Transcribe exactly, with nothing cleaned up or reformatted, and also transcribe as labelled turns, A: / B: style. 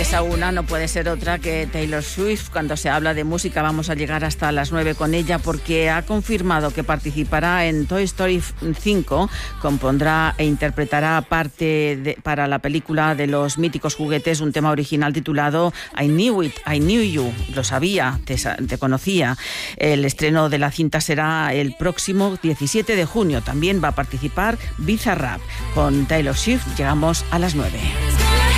A: esa una no puede ser otra que Taylor Swift. Cuando se habla de música vamos a llegar hasta las nueve con ella, porque ha confirmado que participará en Toy Story cinco, compondrá e interpretará parte de, para la película de los míticos juguetes, un tema original titulado I Knew It, I Knew You, lo sabía, te, te conocía. El estreno de la cinta será el próximo diecisiete de junio. También va a participar Bizarrap. Con Taylor Swift llegamos a las nueve.